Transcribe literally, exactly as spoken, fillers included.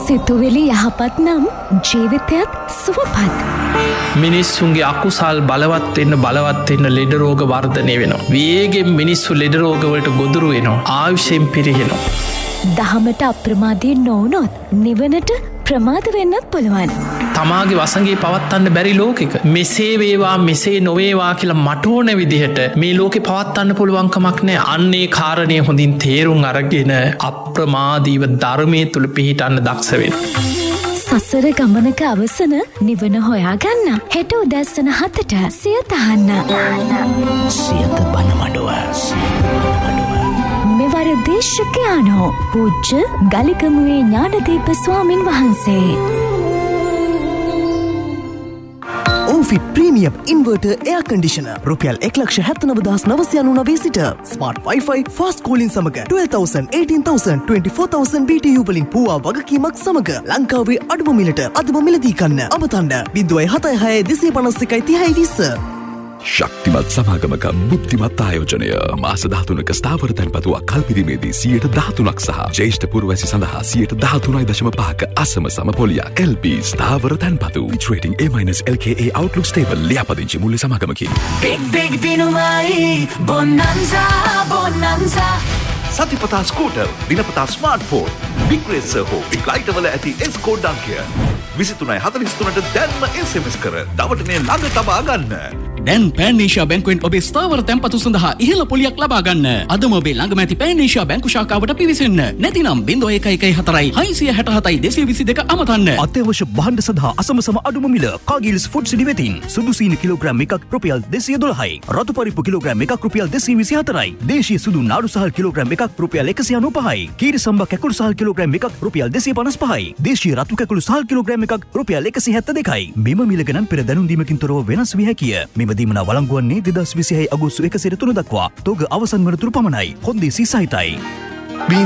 සිතුවිලි යහපත් නම් ජීවිතයත් සුවපත්. මිනිස්සුන්ගේ අකුසල් බලවත් වෙන්න බලවත් වෙන්න ලෙඩ රෝග වර්ධනය වෙනවා. වේගෙන් මිනිස්සු ලෙඩ රෝග වලට ගොදුරු වෙනවා. ආයුෂයෙන් පිරිහෙනවා. දහමට අප්‍රමාදී නොවුනොත් නිවනට ප්‍රමාද වෙන්නත් පුළුවන්. තමාගේ වසඟේ පවත්වන්න බැරි ලෝකෙක මෙසේ වේවා මෙසේ නොවේවා කියලා මට ඕන විදිහට මේ ලෝකෙ පවත්වන්න පුළුවන්කමක් නෑ. අන්නේ කාරණය හොඳින් තේරුම් අරගෙන අප්‍රමාදීව ධර්මය තුළ පිහිටන්න දක්ෂ වෙන්න. සසර ගමනක අවසන නිවන හොයාගන්න හෙට උදැස්සන හතට සියත අහන්න. සියත බණමඩුව සියත බණමඩුව මෙවර දේශකයානෝ පූජ්‍ය ගලිගමුවේ ඥානදීප ස්වාමින් වහන්සේ. ඕෆිට් ප්‍රීමියම් ඉන්වර්ටර් එයා කන්ඩිෂනර් රුපියල් එක ලක්ෂ හැත්තනව දහස් නවසිය අනූනවය සිට ස්මාර්ට් වයිෆයි ෆාස්ට් කෝලින් සමග ට්වෙල්ව් තවුසන්ඩ් ඒටීන් තවුසන්ඩ් twenty for තවුසන්ඩ් B T you වලින් පුවා වගකීමක් සමග ලංකාවේ අඩුම මිලට අදම මිලදී ගන්න. අමතන්න බිංදුවයි හතයි හය දෙසිය පනස් එකයි තිහයි විස්ස. ශක්තිමත් සමාගමක බුද්ධිමත් ආයෝජනය මාස දහතුනක ස්ථාවර තැන්පතුවක් කල්පිරීමේදී සියයට දහතුනක් සහ ජේෂ්ඨ පුරවැසි සඳහා සියයට දහතුනයි දශම පහක අසම සම පොලියක් එල් පී ස්ථාවර තැන්පතු rating A- L K A Outlook Stable ලියාපදිංචි මුල්‍ය සමාගමකින් Big big දිනුමයි Bonanza Bonanza සතිපතා scooter දිනපතා ස්මාර්ට්ෆෝන් බිග් රේසර් හෝ බිග් ලයිටර් වල ඇති එස් කෝඩ් අංකය විසිතුනයි හතළිස් තුනට දැන්ම එස් එම් එස් කර දවටනේ ළඟ තබා ගන්න. දැන් පෑනේෂියා බැංකුවෙන් ඔබේ ස්ථාවර තැන්පතු සඳහා ඉහළ පොලියක් ලබා ගන්න. අදම ඔබේ ළඟම ඇති පෑනේෂියා බැංකු ශාඛාවට පිවිසෙන්න. නැතිනම් ज़ीरो एक एक एक හතරයි හයසිය හැට හතයි දෙසිය විසි දෙක අමතන්න. අත්‍යවශ්‍ය භාණ්ඩ සඳහා අසමසම අඩුම මිල කාගිල්ස් ෆුඩ් සිටි වෙතින් සුදු සීනි කිලෝග්‍රෑම් එකක් රුපියල් දෙසිය දොළහයි. රතු පරිප්පු කිලෝග්‍රෑම් එකක් රුපියල් දෙසිය විසි හතරයි. දේශීය සුදු නාඩු සහල් කිලෝග්‍රෑම් එකක් රුපියල් එකසිය අනූපහයි. කීරි සම්බා කැකුළු සහල් කිලෝග්‍රෑම් එකක් රුපියල් දෙසිය පනස් පහයි. දේශීය රතු කැකුළු සහල් කිලෝග්‍රෑම් එකක් රුපියල් එකසිය හැත්තෑ දෙකයි. මෙම මිල ගණන් පෙර දැනුම් දීමකින් තොරව වෙනස් විය හැකිය. මෙම දීමන වළංගු වන්නේ දෙදහස් විසිහය අගෝස්තු එකසිය තුන දක්වා. තෝග අවසන් වන තුරු පමණයි. හොන්දේ සී සහිතයි.